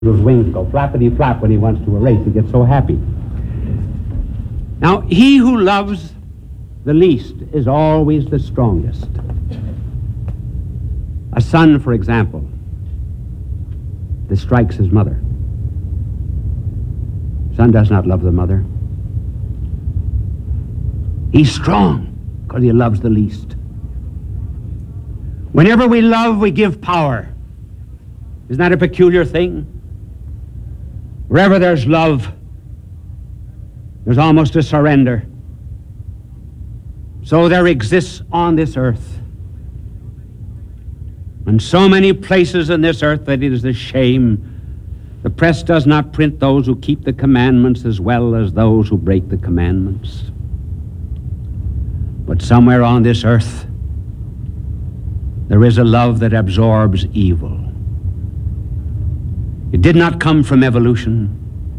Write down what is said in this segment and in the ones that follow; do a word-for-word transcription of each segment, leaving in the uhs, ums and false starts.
His wings go flappity flap when he wants to erase. He gets so happy. Now, he who loves the least is always the strongest. A son, for example, that strikes his mother. Son does not love the mother. He's strong because he loves the least. Whenever we love, we give power. Isn't that a peculiar thing? Wherever there's love, there's almost a surrender. So there exists on this earth, and so many places in this earth, that it is a shame the press does not print those who keep the commandments as well as those who break the commandments. But somewhere on this earth, there is a love that absorbs evil. It did not come from evolution.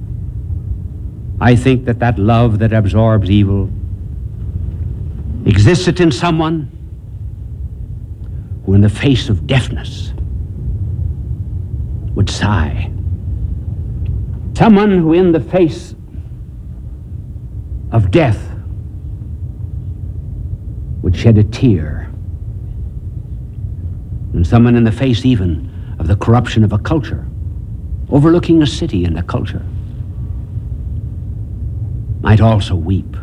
I think that that love that absorbs evil existed in someone who, in the face of deafness, would sigh. Someone who, in the face of death, would shed a tear. And someone in the face even of the corruption of a culture, overlooking a city and a culture, might also weep.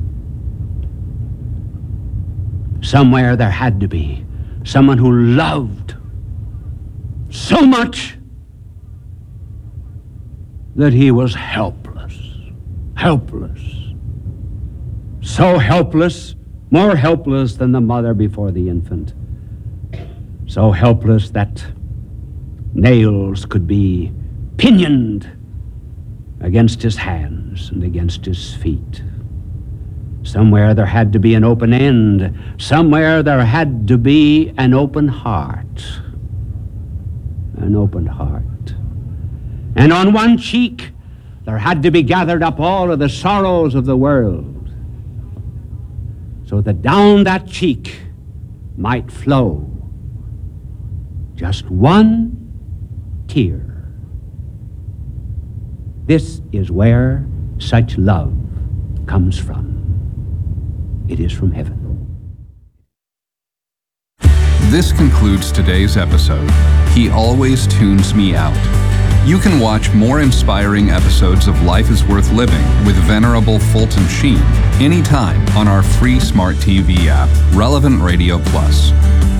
Somewhere there had to be someone who loved so much that he was helpless, helpless, so helpless, more helpless than the mother before the infant, so helpless that nails could be pinioned against his hands and against his feet. Somewhere there had to be an open end. Somewhere there had to be an open heart. An open heart. And on one cheek there had to be gathered up all of the sorrows of the world, so that down that cheek might flow just one tear. This is where such love comes from. It is from heaven. This concludes today's episode. He always tunes me out. You can watch more inspiring episodes of Life is Worth Living with Venerable Fulton Sheen anytime on our free smart T V app, Relevant Radio Plus.